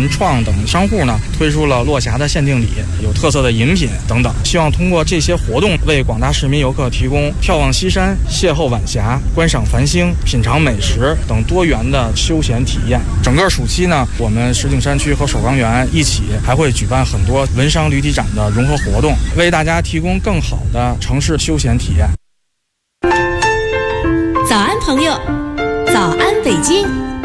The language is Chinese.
文创等商户呢，推出了落霞的限定礼、有特色的饮品等等，希望通过这些活动为广大市民游客提供眺望西山、邂逅晚霞、观赏繁星、品尝美食等多元的休闲体验。整个暑期呢，我们石景山区和首钢园一起还会举办很多文商旅体展的融合活动，为大家提供更好的城市休闲体验。 早安朋友，早安北京。